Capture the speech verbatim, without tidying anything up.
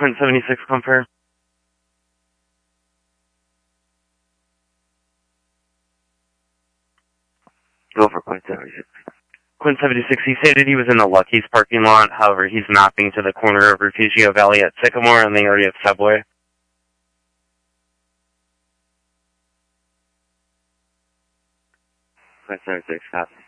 Quint seventy-six, confirm. Go for Quint seventy-six. Quint seventy-six, he stated he was in the Lucky's parking lot, however, he's mapping to the corner of Refugio Valley at Sycamore and the area of Subway. Quint seventy-six, copy.